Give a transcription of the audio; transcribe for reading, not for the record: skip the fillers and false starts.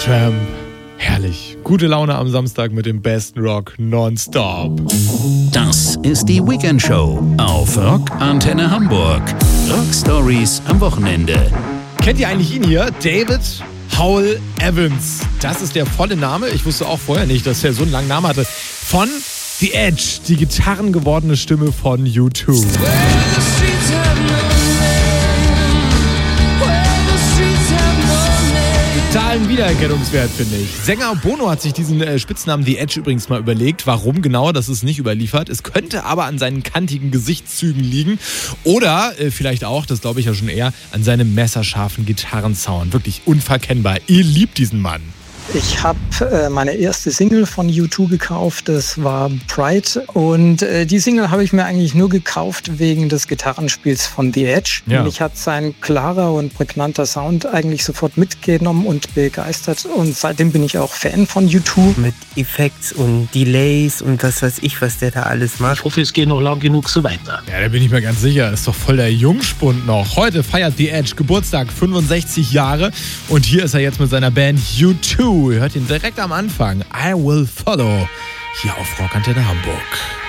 Supertramp. Herrlich. Gute Laune am Samstag mit dem besten Rock nonstop. Das ist die Weekend-Show auf Rock Antenne Hamburg. Rock Stories am Wochenende. Kennt ihr eigentlich ihn hier? David Howell Evans. Das ist der volle Name. Ich wusste auch vorher nicht, dass er so einen langen Namen hatte. Von The Edge, die gitarrengewordene Stimme von U2. Totalen Wiedererkennungswert, finde ich. Sänger Bono hat sich diesen Spitznamen The Edge übrigens mal überlegt. Warum genau, das ist nicht überliefert. Es könnte aber an seinen kantigen Gesichtszügen liegen. Oder vielleicht auch, das glaube ich ja schon eher, an seinem messerscharfen Gitarrensound. Wirklich unverkennbar. Ihr liebt diesen Mann. Ich habe meine erste Single von U2 gekauft, das war Pride. Und die Single habe ich mir eigentlich nur gekauft wegen des Gitarrenspiels von The Edge. Ja. Mich hat sein klarer und prägnanter Sound eigentlich sofort mitgenommen und begeistert. Und seitdem bin ich auch Fan von U2. Mit Effekts und Delays und was weiß ich, was der da alles macht. Ich hoffe, es geht noch lang genug so weiter. Ja, da bin ich mir ganz sicher. Ist doch voll der Jungspund noch. Heute feiert The Edge Geburtstag, 65 Jahre. Und hier ist er jetzt mit seiner Band U2. Ihr hört ihn direkt am Anfang. I Will Follow. Hier auf Rock Antenne Hamburg.